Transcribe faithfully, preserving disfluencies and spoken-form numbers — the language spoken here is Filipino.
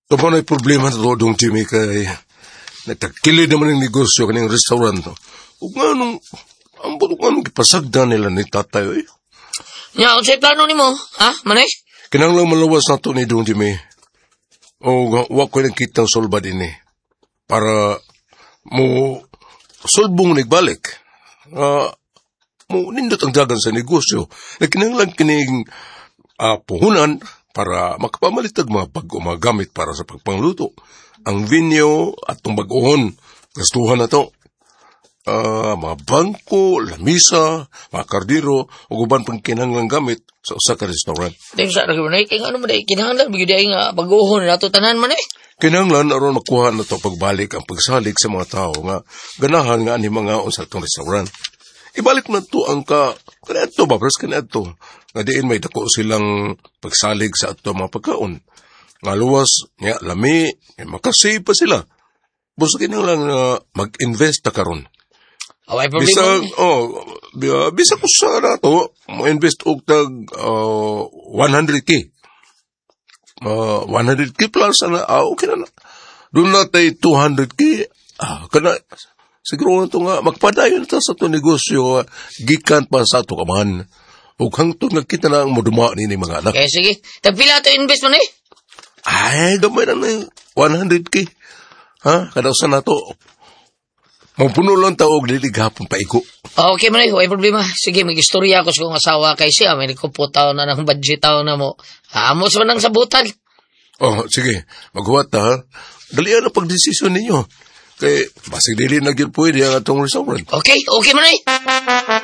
Ito pa na problema na to, dong Jimmy, kay nagtakilid naman yung negosyo kanyang restaurant. Huwag nga nung, ang bago nga nung ipasagda nila ni tatay, eh. Ya, unsay plano ni mo, ha, manay? Kinanglang malawas na to ni dong Jimmy. O, wag ko yung kitang solba din eh. Para mo solbong nagbalik. Uh, mo nindot ang dagan sa negosyo. Na kinanglang kining uh, puhunan para makapamalitag mga bago mga gamit para sa pagpangluto. Ang vinyo at itong bagoon, gastuhan na to. Uh, mga bangko, lamisa, mga kardiro, o guban pang kinanglang gamit sa usa ka restaurant. Dahil sa rin manay, kaya ano manay, kinahanglan, bigyan dahil nga baguhon na ito tanan manay. Kinanglan aron makuha na to pagbalik ang pagsalig sa mga tao nga ganahan nga ani mga unsa tong restaurant. Ibalik na to ang ka kanadto ba pres kanadto. Nga diin may dako silang pagsalig sa ato mga pagkaon. Nga luwas nga lami, makasave pa sila. Busa kinanglan uh, mag-invest ta karon. Away problema. Bisa oh bisa ko sa nato mo invest og tag uh, one hundred K. Uh, one hundred K plus na, ah, okay na na. Doon natin two hundred K, ah, kana, siguro na ito nga, magpadayon na sa ito negosyo, uh, gikan pa sa ito kamahan. Huwag hangtong nagkita na ang maduma ni mga anak. Okay, sige. Tagpila ito invest mo na eh? Ay, gamay na na yung one hundred K. Ha? Kadausan na ito. Magpuno lang tao og liligapon pa iko. Okay man eh, huwag problema. Sige, mag-istorya ako sa kong asawa kay siya. May nagkuputaw na ng budget tao na mo. Amos man ang sabutan. Oh, sige. Maghuwat ha. Dalian na pag-desisyon ninyo. Kay, basig dili na gyud pwede ang atong restaurant. Okay, okay man eh.